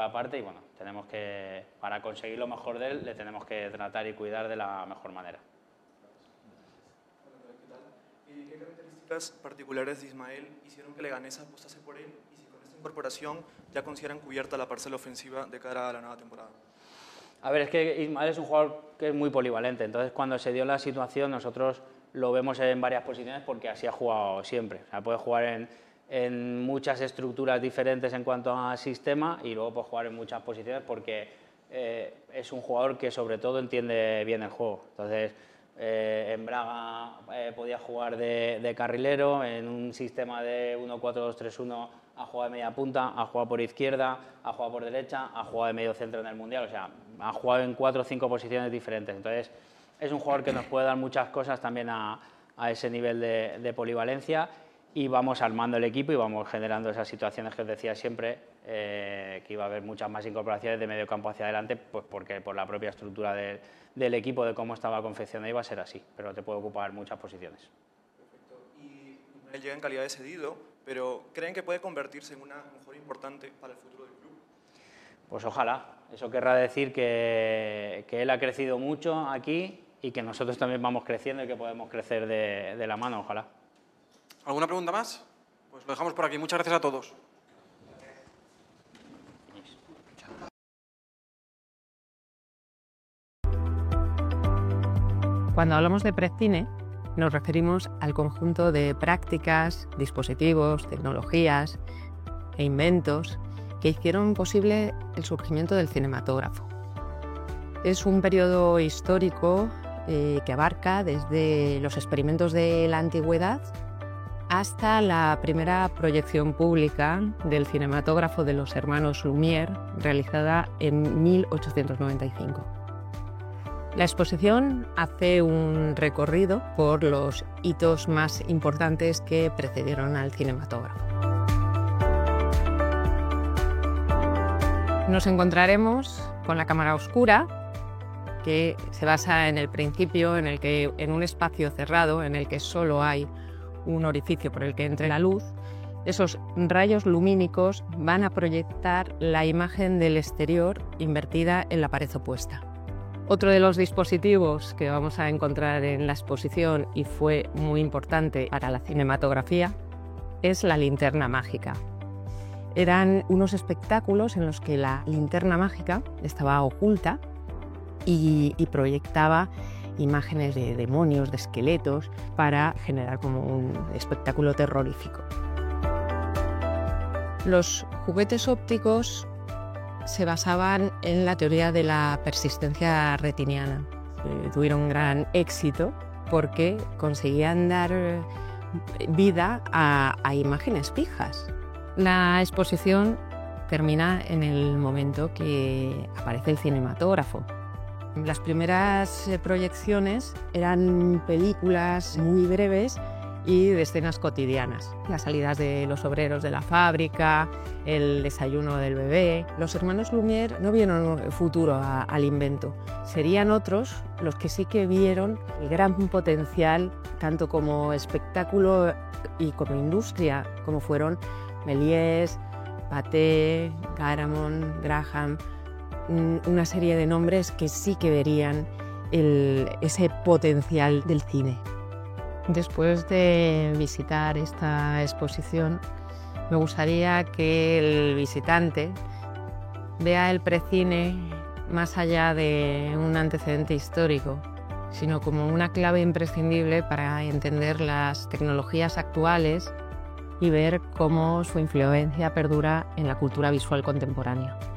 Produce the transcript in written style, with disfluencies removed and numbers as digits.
juega aparte y bueno, tenemos que, para conseguir lo mejor de él, le tenemos que tratar y cuidar de la mejor manera. ¿Qué características particulares de Ismael hicieron que Leganés apostase por él y si con esta incorporación ya consideran cubierta la parcela ofensiva de cara a la nueva temporada? A ver, es que Ismael es un jugador que es muy polivalente, entonces cuando se dio la situación nosotros lo vemos en varias posiciones porque así ha jugado siempre. O sea, puede jugar en muchas estructuras diferentes en cuanto a sistema y luego puede jugar en muchas posiciones porque es un jugador que sobre todo entiende bien el juego. Entonces, en Braga podía jugar de carrilero, en un sistema de 1-4-2-3-1 ha jugado de media punta, ha jugado por izquierda, ha jugado por derecha, ha jugado de medio centro en el Mundial, o sea, ha jugado en 4 o 5 posiciones diferentes. Entonces, es un jugador que nos puede dar muchas cosas también a ese nivel de polivalencia y vamos armando el equipo y vamos generando esas situaciones que os decía siempre, que iba a haber muchas más incorporaciones de medio campo hacia adelante, pues porque por la propia estructura del equipo, de cómo estaba confeccionado, iba a ser así, pero te puede ocupar muchas posiciones. Perfecto. Y él llega en calidad de cedido, pero ¿creen que puede convertirse en una mejora importante para el futuro del club? Pues ojalá. Eso querrá decir que él ha crecido mucho aquí y que nosotros también vamos creciendo y que podemos crecer de la mano, ojalá. ¿Alguna pregunta más? Pues lo dejamos por aquí. Muchas gracias a todos. Cuando hablamos de Predcine, nos referimos al conjunto de prácticas, dispositivos, tecnologías e inventos que hicieron posible el surgimiento del cinematógrafo. Es un periodo histórico que abarca desde los experimentos de la antigüedad hasta la primera proyección pública del cinematógrafo de los hermanos Lumière, realizada en 1895. La exposición hace un recorrido por los hitos más importantes que precedieron al cinematógrafo. Nos encontraremos con la cámara oscura, que se basa en el principio en el que en un espacio cerrado en el que solo hay un orificio por el que entre la luz, esos rayos lumínicos van a proyectar la imagen del exterior invertida en la pared opuesta. Otro de los dispositivos que vamos a encontrar en la exposición y fue muy importante para la cinematografía es la linterna mágica. Eran unos espectáculos en los que la linterna mágica estaba oculta y proyectaba imágenes de demonios, de esqueletos, para generar como un espectáculo terrorífico. Los juguetes ópticos se basaban en la teoría de la persistencia retiniana. Tuvieron gran éxito porque conseguían dar vida a imágenes fijas. La exposición termina en el momento que aparece el cinematógrafo. Las primeras proyecciones eran películas muy breves y de escenas cotidianas. Las salidas de los obreros de la fábrica, el desayuno del bebé. Los hermanos Lumière no vieron futuro al invento. Serían otros los que sí que vieron el gran potencial, tanto como espectáculo y como industria, como fueron Méliès, Pathé, Garamond, Graham, una serie de nombres que sí que verían ese potencial del cine. Después de visitar esta exposición, me gustaría que el visitante vea el Predcine más allá de un antecedente histórico, sino como una clave imprescindible para entender las tecnologías actuales y ver cómo su influencia perdura en la cultura visual contemporánea.